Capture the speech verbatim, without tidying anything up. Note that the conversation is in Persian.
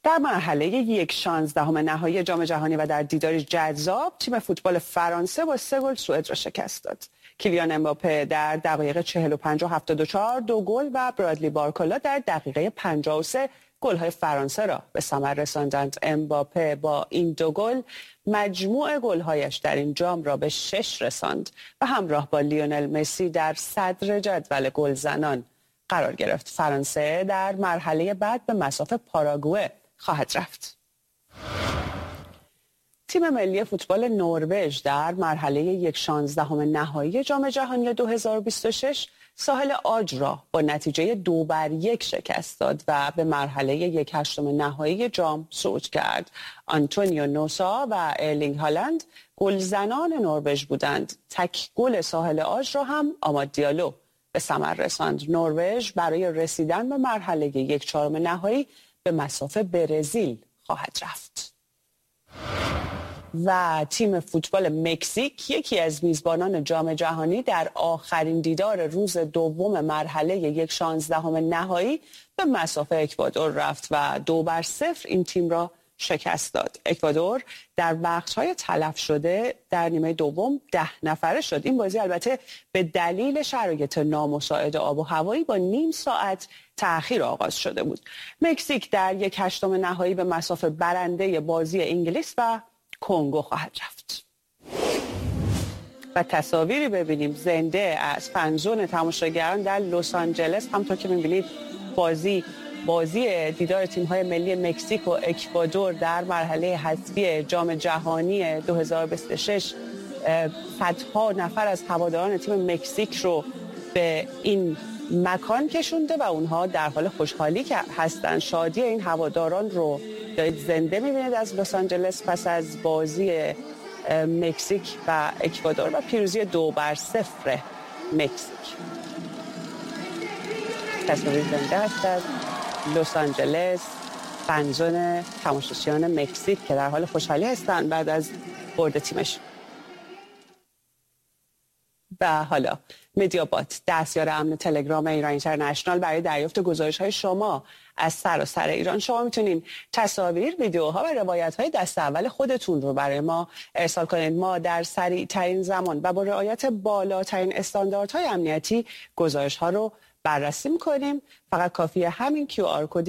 در مرحله یک شانزدهم نهایی جام جهانی و در دیداری جذاب تیم فوتبال فرانسه با سه گل سوئد را شکست داد. کیلیان امباپه در دقایق چهل و پنج و هفتاد و چهار دو گل و برادلی بارکولا در دقیقه پنجاه و سه گل‌های فرانسه را به ثمر رساندند. امباپه با این دو گل مجموع گل‌هایش در این جام را به شش رساند و همراه با لیونل مسی در صدر جدول گلزنان قرار گرفت. فرانسه در مرحله بعد به مصاف پاراگوئه خواهد رفت. تیم ملی فوتبال نروژ در مرحله یک شانزدهم نهایی جام جهانی دو هزار و بیست و شش ساحل آج را با نتیجه دو بر یک شکست داد و به مرحله یک هشتم نهایی جام صعود کرد. آنتونیو نوسا و ارلینگ هالند گلزنان نروژ بودند. تک گل ساحل آج را هم آماد دیالو به ثمر رساند. نروژ برای رسیدن به مرحله یک چهارم نهایی به مصاف برزیل خواهد رفت. و تیم فوتبال مکزیک یکی از میزبانان جام جهانی در آخرین دیدار روز دوم مرحله یک شانزدهم نهایی به مصاف اکوادور رفت و دو بر صفر این تیم را شکست داد. اکوادور در بخش‌های تلف شده در نیمه دوم ده نفره شد. این بازی البته به دلیل شرایط نامساعد آب و هوایی با نیم ساعت تأخیر آغاز شده بود. مکزیک در یک هشتم نهایی به مصاف برنده بازی انگلیس و کنگو خواهد رفت. و تصاویری ببینیم زنده از فنزون تماشاگران در لس آنجلس. همونطور که می‌بینید بازی بازی دیدار تیم‌های ملی مکزیک و اکوادور در مرحله حذفی جام جهانی دو هزار و بیست و شش صدها نفر از هواداران تیم مکزیک رو به این مکان کشونده و اونها در حال خوشحالی که هستن. شادی این هواداران رو دارید زنده می‌بینید از لس آنجلس پس از بازی مکزیک و اکوادور و پیروزی دو بر صفر مکزیک. تصاویر زنده هست از لس آنجلس، فنزون تماشاچیان مکزیک که در حال خوشحالی هستند بعد از برد تیمش. و حالا مدیابات، دستیار امن تلگرام ایران اینترنشنال، برای دریافت گزارش‌های شما از سراسر ایران شما میتونین تصاویر، ویدیوها و روایت‌های دست اول خودتون رو برای ما ارسال کنید. ما در سریع ترین زمان و با رعایت بالاترین استانداردهای امنیتی گزارش‌ها رو بررسی می‌کنیم. فقط کافیه همین کیو آر کد